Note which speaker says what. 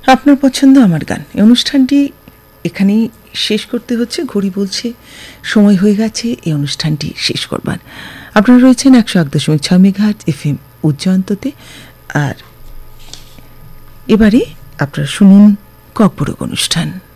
Speaker 1: আপনার পছন্দ আমার গান এই অনুষ্ঠানটি এখানেই শেষ করতে হচ্ছে। ঘড়ি বলছে সময় হয়ে গেছে এই অনুষ্ঠানটি শেষ করবার। আপনারা রয়েছেন 101.6 মেগাহার্টজ FM উজ্জয়ন্ততে। আর এবারে আপনারা শুনুন ককবরক অনুষ্ঠান।